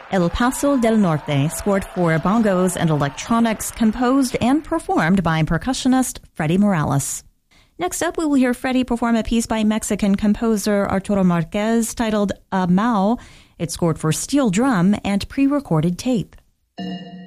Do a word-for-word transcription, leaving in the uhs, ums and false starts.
El Paso del Norte scored for bongos and electronics, composed and performed by percussionist Freddie Morales. Next up, we will hear Freddie perform a piece by Mexican composer Arturo Marquez titled A Mao. It scored for steel drum and pre-recorded tape.